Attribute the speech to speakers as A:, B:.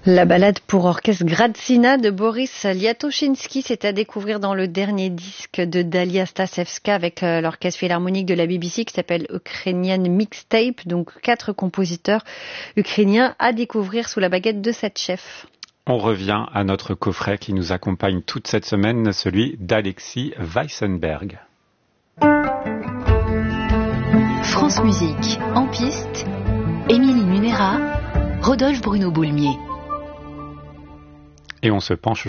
A: La balade pour orchestre Gradzina de Boris Liatoshinsky, c'est à découvrir dans le dernier disque de Dalia Stasevska avec l'orchestre philharmonique de la BBC qui s'appelle Ukrainian Mixtape, donc 4 compositeurs ukrainiens à découvrir sous la baguette de 7 chefs.
B: On revient à notre coffret qui nous accompagne toute cette semaine, celui d'Alexis Weissenberg.
C: France Musique, en piste, Émilie Munera, Rodolphe Bruno Boulmier.
B: Et on se penche